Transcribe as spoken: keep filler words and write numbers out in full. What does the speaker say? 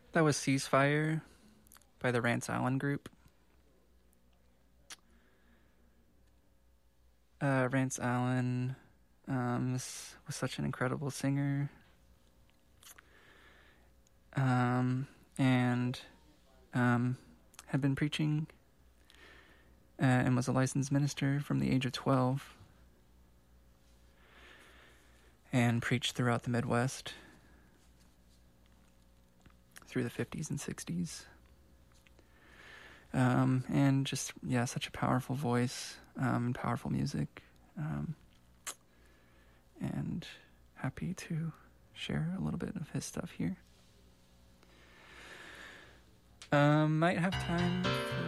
That was Ceasefire by the Rance Allen Group. Uh, Rance Allen um, was, was such an incredible singer. Um, and um, had been preaching uh, and was a licensed minister from the age of twelve. And preached throughout the Midwest through the fifties and sixties. Um, and just, yeah, such a powerful voice um, and powerful music. Um, and happy to share a little bit of his stuff here. Um, might have time for